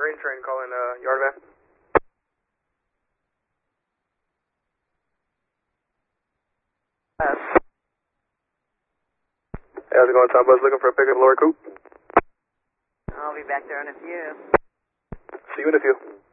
Marine train calling yard van. Hey, how's it going, Tom Buzz? Looking for a pickup lower coupe? I'll be back there in a few. See you in a few.